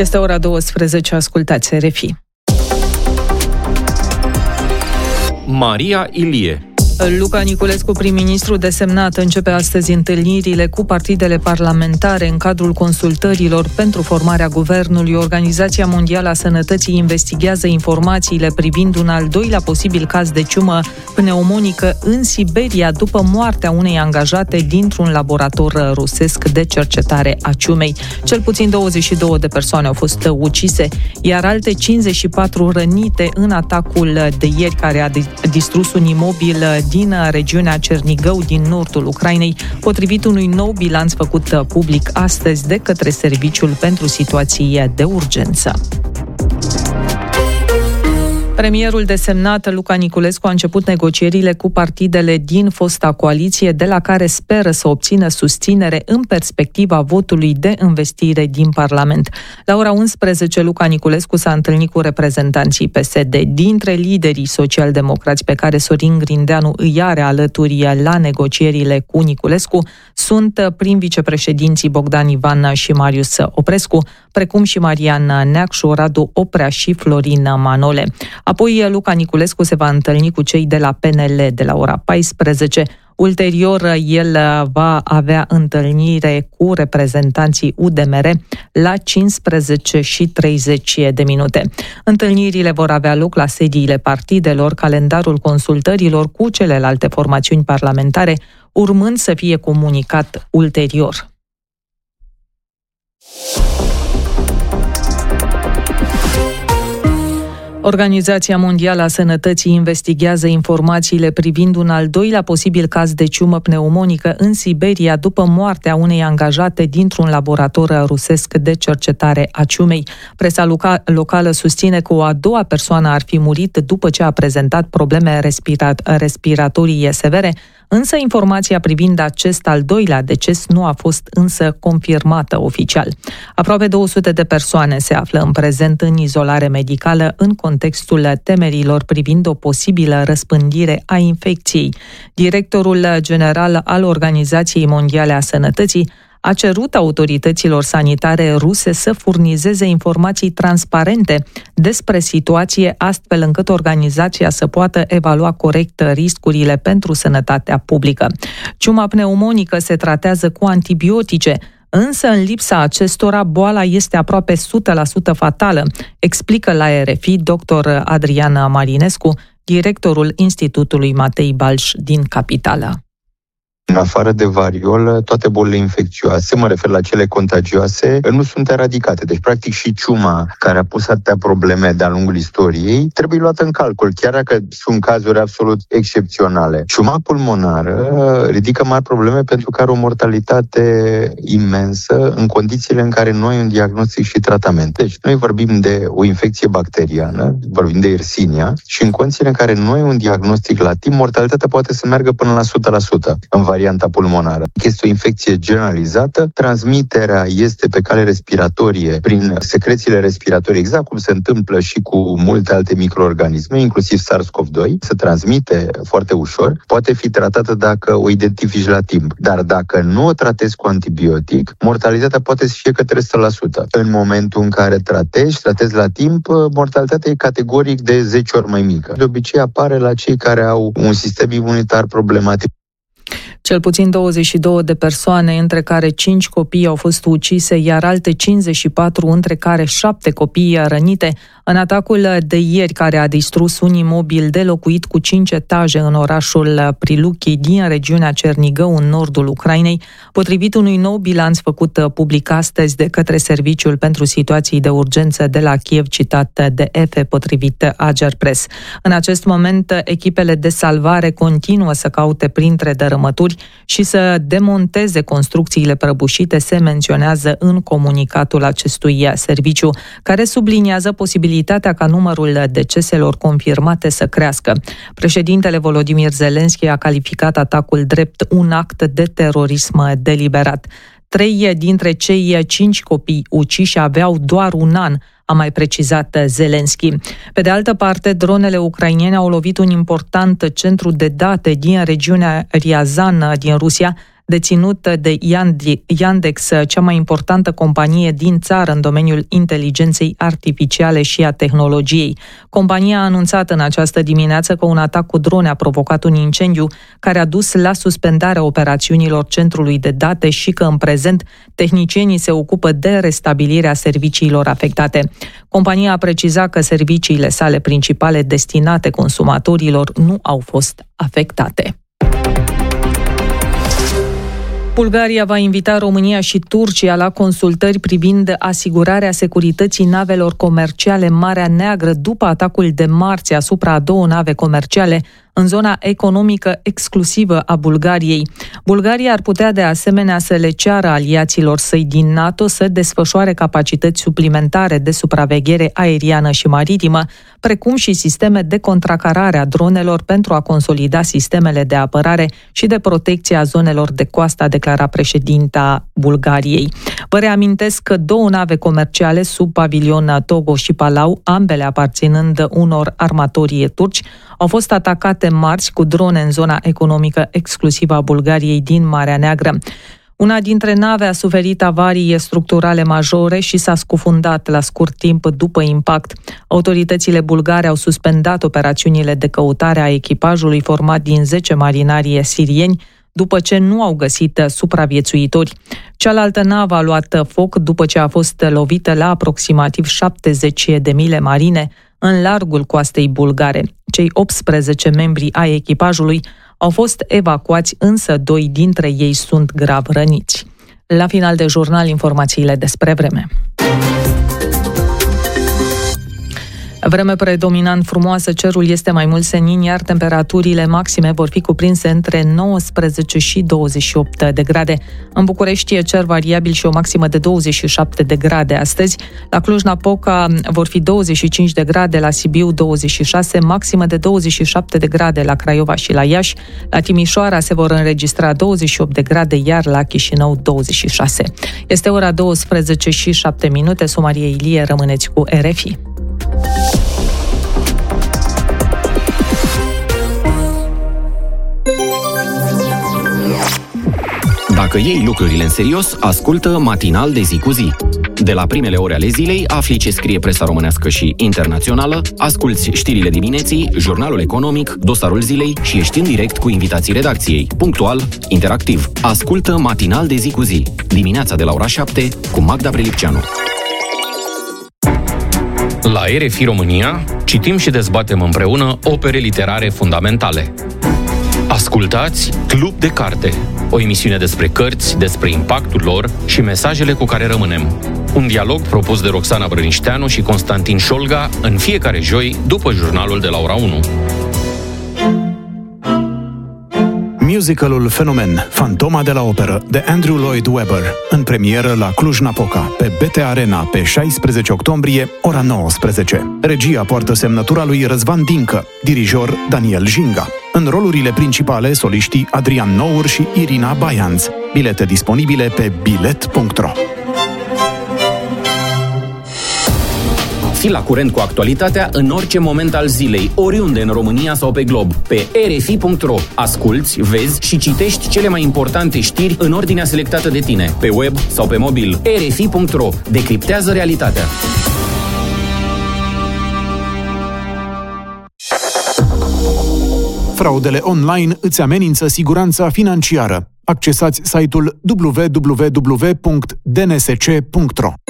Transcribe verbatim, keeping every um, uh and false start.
Este ora douăsprezece, ascultați R F I. Maria Ilie. Luca Niculescu, prim-ministru desemnat, începe astăzi întâlnirile cu partidele parlamentare în cadrul consultărilor pentru formarea guvernului. Organizația Mondială a Sănătății investigează informațiile privind un al doilea posibil caz de ciumă pneumonică în Siberia după moartea unei angajate dintr-un laborator rusesc de cercetare a ciumei. Cel puțin douăzeci și două de persoane au fost ucise, iar alte cincizeci și patru rănite în atacul de ieri care a distrus un imobil din regiunea Cernigău, din nordul Ucrainei, potrivit unui nou bilanț făcut public astăzi de către Serviciul pentru Situații de Urgență. Premierul desemnat, Luca Niculescu, a început negocierile cu partidele din fosta coaliție, de la care speră să obțină susținere în perspectiva votului de învestire din Parlament. La ora unsprezece, Luca Niculescu s-a întâlnit cu reprezentanții P S D. Dintre liderii social-democrați pe care Sorin Grindeanu îi are alături la negocierile cu Niculescu sunt prim-vicepreședinții Bogdan Ivan și Marius Oprescu, precum și Marian Neacșu, Radu Oprea și Florin Manole. Apoi, Luca Niculescu se va întâlni cu cei de la P N L de la ora paisprezece. Ulterior, el va avea întâlnire cu reprezentanții U D M R la cincisprezece și treizeci de minute. Întâlnirile vor avea loc la sediile partidelor, calendarul consultărilor cu celelalte formațiuni parlamentare, urmând să fie comunicat ulterior. Organizația Mondială a Sănătății investigează informațiile privind un al doilea posibil caz de ciumă pneumonică în Siberia după moartea unei angajate dintr-un laborator rusesc de cercetare a ciumei. Presa loca- locală susține că o a doua persoană ar fi murit după ce a prezentat probleme respira- respiratorii severe, însă informația privind acest al doilea deces nu a fost însă confirmată oficial. Aproape două sute de persoane se află în prezent în izolare medicală în contextul temerilor privind o posibilă răspândire a infecției. Directorul general al Organizației Mondiale a Sănătății a cerut autorităților sanitare ruse să furnizeze informații transparente despre situație, astfel încât organizația să poată evalua corect riscurile pentru sănătatea publică. Ciuma pneumonică se tratează cu antibiotice, însă în lipsa acestora boala este aproape o sută la sută fatală, explică la R F I doctor Adrian Marinescu, directorul Institutului Matei Balș din capitală. În afară de variolă, toate bolile infecțioase, mă refer la cele contagioase, nu sunt eradicate. Deci, practic, și ciuma, care a pus atâtea probleme de-a lungul istoriei, trebuie luată în calcul, chiar dacă sunt cazuri absolut excepționale. Ciuma pulmonară ridică mari probleme pentru că are o mortalitate imensă în condițiile în care noi un diagnostic și tratament. Deci, noi vorbim de o infecție bacteriană, vorbim de Yersinia, și în condițiile în care noi un diagnostic la timp, mortalitatea poate să meargă până la o sută la sută în varianta pulmonară. Este o infecție generalizată, transmiterea este pe cale respiratorie, prin secrețiile respiratorii, exact cum se întâmplă și cu multe alte microorganisme, inclusiv SARS-CoV doi, se transmite foarte ușor, poate fi tratată dacă o identifici la timp. Dar dacă nu o tratezi cu antibiotic, mortalitatea poate să fie către o sută la sută. În momentul în care tratezi, tratezi la timp, mortalitatea e categoric de zece ori mai mică. De obicei apare la cei care au un sistem imunitar problematic. Cel puțin douăzeci și două de persoane, între care cinci copii, au fost ucise, iar alte cincizeci și patru, între care șapte copii rănite, în atacul de ieri care a distrus un imobil de locuit cu cinci etaje în orașul Priluchi din regiunea Cernigău, în nordul Ucrainei, potrivit unui nou bilanț făcut public astăzi de către Serviciul pentru Situații de Urgență de la Kiev, citat de E F E, potrivit Agerpres. În acest moment, echipele de salvare continuă să caute printre dărâmături și să demonteze construcțiile prăbușite, se menționează în comunicatul acestui serviciu, care subliniază posibilitatea ca numărul deceselor confirmate să crească. Președintele Volodymyr Zelensky a calificat atacul drept un act de terorism deliberat. Trei dintre cei cinci copii uciși aveau doar un an, a mai precizat Zelensky. Pe de altă parte, dronele ucrainene au lovit un important centru de date din regiunea Ryazan din Rusia, deținută de Yandex, cea mai importantă companie din țară în domeniul inteligenței artificiale și a tehnologiei. Compania a anunțat în această dimineață că un atac cu drone a provocat un incendiu care a dus la suspendarea operațiunilor centrului de date și că în prezent tehnicienii se ocupă de restabilirea serviciilor afectate. Compania a precizat că serviciile sale principale destinate consumatorilor nu au fost afectate. Bulgaria va invita România și Turcia la consultări privind asigurarea securității navelor comerciale în Marea Neagră după atacul de marți asupra a două nave comerciale în zona economică exclusivă a Bulgariei. Bulgaria ar putea de asemenea să le ceară aliaților săi din NATO să desfășoare capacități suplimentare de supraveghere aeriană și maritimă, precum și sisteme de contracarare a dronelor pentru a consolida sistemele de apărare și de protecție a zonelor de coastă, a declarat președinta Bulgariei. Vă reamintesc că două nave comerciale sub pavilion Togo și Palau, ambele aparținând unor armatori turci, au fost atacate marți cu drone în zona economică exclusivă a Bulgariei din Marea Neagră. Una dintre nave a suferit avarii structurale majore și s-a scufundat la scurt timp după impact. Autoritățile bulgare au suspendat operațiunile de căutare a echipajului format din zece marinari sirieni, după ce nu au găsit supraviețuitori. Cealaltă navă a luat foc după ce a fost lovită la aproximativ șaptezeci de mile marine în largul coastei bulgare. Cei optsprezece membri ai echipajului au fost evacuați, însă doi dintre ei sunt grav răniți. La final de jurnal, informațiile despre vreme. Vreme predominant frumoasă, cerul este mai mult senin, iar temperaturile maxime vor fi cuprinse între nouăsprezece și douăzeci și opt de grade. În București e cer variabil și o maximă de douăzeci și șapte de grade astăzi. La Cluj-Napoca vor fi douăzeci și cinci de grade, la Sibiu douăzeci și șase, maximă de douăzeci și șapte de grade la Craiova și la Iași. La Timișoara se vor înregistra douăzeci și opt de grade, iar la Chișinău douăzeci și șase. Este ora douăsprezece și șapte minute. Somaria Ilie, rămâneți cu R F I. Dacă iei lucrurile în serios, ascultă Matinal de zi cu zi. De la primele ore ale zilei afli ce scrie presa românească și internațională, asculți știrile dimineții, jurnalul economic, dosarul zilei și ești în direct cu invitații redacției. Punctual, interactiv. Ascultă Matinal de zi cu zi. Dimineața de la ora șapte cu Magda Prelipceanu. La R F I România citim și dezbatem împreună opere literare fundamentale. Ascultați Club de Carte, o emisiune despre cărți, despre impactul lor și mesajele cu care rămânem. Un dialog propus de Roxana Brănișteanu și Constantin Șolga în fiecare joi după jurnalul de la ora unu. Musicalul Fenomen, Fantoma de la Operă, de Andrew Lloyd Webber, în premieră la Cluj-Napoca, pe B T Arena, pe șaisprezece octombrie, ora nouăsprezece. Regia poartă semnătura lui Răzvan Dincă, dirijor Daniel Jinga. În rolurile principale, soliștii Adrian Nour și Irina Baianț. Bilete disponibile pe bilet punct ro. Fii la curent cu actualitatea în orice moment al zilei, oriunde în România sau pe glob, pe r f i punct r o. Asculți, vezi și citești cele mai importante știri în ordinea selectată de tine, pe web sau pe mobil. r f i punct r o. Decriptează realitatea. Fraudele online îți amenință siguranța financiară. Accesați site-ul w w w punct d n s c punct r o.